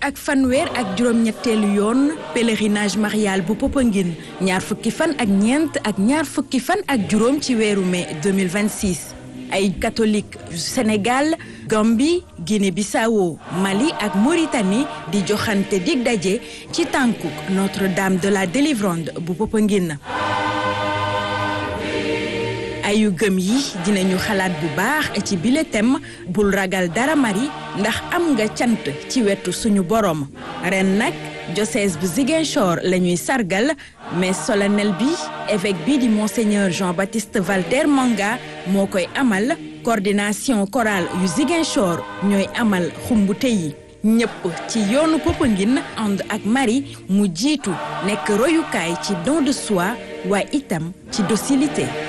ak fanweer ak juróom-ñetteelu yoon pèlerinage marial bu Popenguine ñaar fukki fan ak ñeent ak ñaar fukki fan ak juróom ci weeru mai 2026 ay catholique yu Sénégal Gambie Guinée-Bissau Mali ak Mauritanie di joxante dig daje ci tànkuk Notre-Dame de la Délivrande bu Popenguine ayu gëm yi dinañu xalaat bu baax ci bile thème bul ragal dara Marie ndax am nga cant ci wetu suñu borom ren nag diocèse bu Ziguinchor la ñuy sargal mais solennel bi évêque bi di monseigneur Jean-Baptiste Valter Manga moo koy amal coordination chorale yu Ziguinchor ñooy amal xumbute yi ñëpp ci yoonu Popenguine ànd ak Marie mu jiitu nekk royukaay ci don de soi waaye itam ci docilité